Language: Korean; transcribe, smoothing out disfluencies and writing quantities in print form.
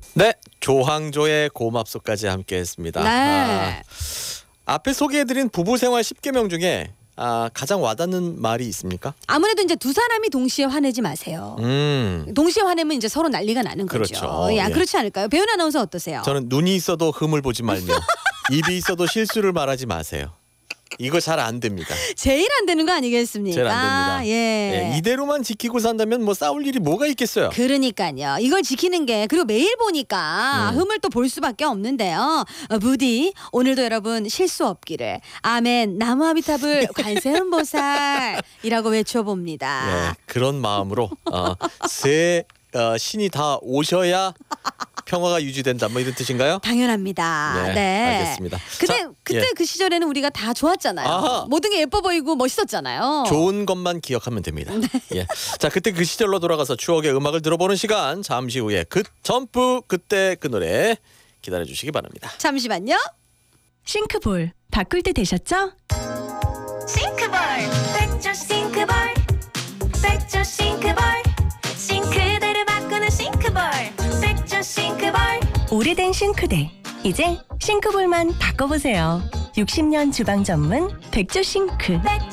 네, 조항조의 고맙소까지 함께했습니다. 네. 앞에 소개해드린 부부 생활 10계명 중에 가장 와닿는 말이 있습니까? 아무래도 이제 두 사람이 동시에 화내지 마세요. 동시에 화내면 이제 서로 난리가 나는 거죠. 그렇죠. 야, 예. 그렇지 않을까요? 배운 아나운서 어떠세요? 저는 눈이 있어도 흠을 보지 말며 입이 있어도 실수를 말하지 마세요. 이거 잘 안 됩니다. 제일 안 되는 거 아니겠습니까? 제일 안 됩니다. 예. 예, 이대로만 지키고 산다면 뭐 싸울 일이 뭐가 있겠어요. 그러니까요. 이걸 지키는 게 그리고 매일 보니까 흠을 또 볼 수밖에 없는데요. 부디 오늘도 여러분 실수 없기를 아멘 나무아미타불 관세음보살이라고 외쳐봅니다. 네, 그런 마음으로 새 신이 다 오셔야 평화가 유지된다 뭐 이런 뜻인가요? 당연합니다. 네, 알겠습니다. 근데 자, 그때 예. 그 시절에는 우리가 다 좋았잖아요. 아하. 모든 게 예뻐 보이고 멋있었잖아요. 좋은 것만 기억하면 됩니다. 예. 자, 그때 그 시절로 돌아가서 추억의 음악을 들어보는 시간. 잠시 후에 그 점프 그때 그 노래 기다려 주시기 바랍니다. 잠시만요. 싱크볼 바꿀 때 되셨죠? 싱크볼 백조 싱크볼 백조 싱크볼 싱크대를 바꾸는 싱크볼 백조 싱크볼 오래된 싱크대 이제 싱크볼만 바꿔보세요. 60년 주방 전문 백조 싱크.